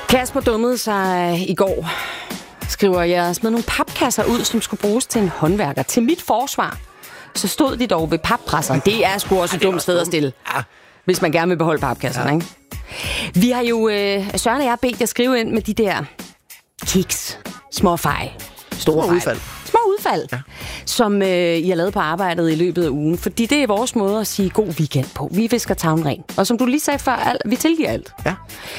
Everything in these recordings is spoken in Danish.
Kasper dummede sig i går. Skriver, jeg smed nogle papkasser ud, som skulle bruges til en håndværker. Til mit forsvar, så stod de dog ved pappresseren. Det er sgu også et dumt sted at stille, hvis man gerne vil beholde papkasserne, ikke? Vi har jo, Søren og jeg, bedt jer skrive ind med de der kiks, små fejl, store fejl. Små udfald, som I har lavet på arbejdet i løbet af ugen. Fordi det er vores måde at sige god weekend på. Vi visker tavlen ren. Og som du lige sagde før, vi tilgiver alt. Ja.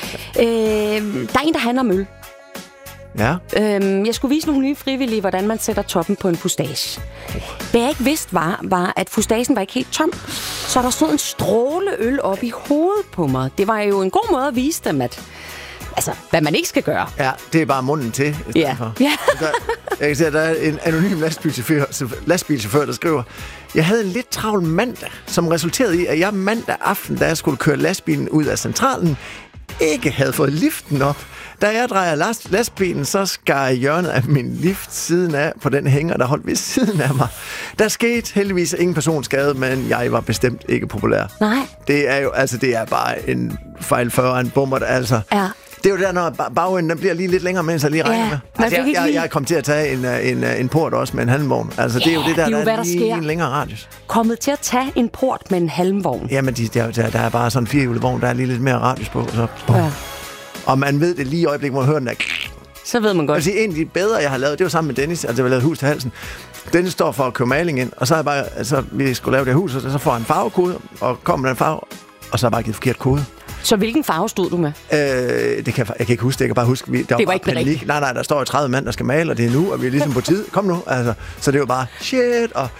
Der er en, der handler om øl. Ja. Jeg skulle vise nogle nye frivillige, hvordan man sætter toppen på en fustage. Det jeg ikke vidste var, at fustagen var ikke helt tom. Så der stod en stråle øl op i hovedet på mig. Det var jo en god måde at vise dem, at hvad man ikke skal gøre. Ja, det er bare munden til. Ja. Jeg kan se, at der er en anonym lastbilchauffør, der skriver: Jeg havde en lidt travl mandag, som resulterede i, at jeg mandag aften, da jeg skulle køre lastbilen ud af centralen, ikke havde fået liften op. Da jeg drejer lastbilen, så skar hjørnet af min lift siden af på den hænger, der holdt ved siden af mig. Der skete heldigvis ingen personskade, men jeg var bestemt ikke populær. Nej. Det er jo, det er bare en fejl før en bummer, altså. Ja. Det er jo der, når bagenden den bliver lige lidt længere, mens jeg lige regner med. Jeg kom til at tage en port også med en halmvogn. Altså, det er jo det der, der er lige en længere radius. Kommet til at tage en port med en halmvogn. Jamen, der er bare sådan en firehjulet vogn, der er lige lidt mere radius på. Så. Ja. Og man ved det lige i øjeblikket, hvor man hører den der. Så ved man godt. Altså, en af de bedre, jeg har lavet, det var sammen med Dennis. Altså, jeg har lavet hus til halsen. Dennis står for at købe maling ind, og så er bare, vi skulle lave det hus, og så får han en farvekode, og kommer der en farve, og så har jeg bare givet forkert kode. Så hvilken farve stod du med? Jeg kan ikke huske det. Jeg kan bare huske, der det var ikke panik. Nej, der står jo 30 mand, der skal male, og det er nu, og vi er ligesom på tid. Kom nu. Altså, så det var bare shit, og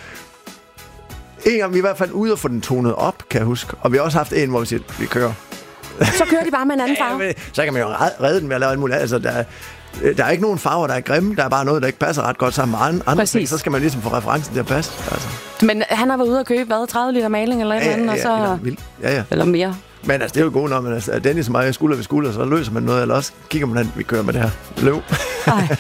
en gang vi i hvert fald ude og få den tonet op, kan jeg huske. Og vi har også haft en, hvor vi siger, vi kører. Så kører de bare med en anden farve? Ja, så kan man jo redde den ved at lave alt muligt. Altså, der er ikke nogen farver, der er grimme. Der er bare noget, der ikke passer ret godt sammen med andre ting. Så skal man ligesom få referencen til at passe. Altså. Men han har været ude og købe, 30 liter maling eller et eller andet, og så... Ja. Eller mere. Men det er jo godt, når man Dennis og mig skulder ved skulder, så løser man noget, eller også kigger man, at vi kører med det her løv.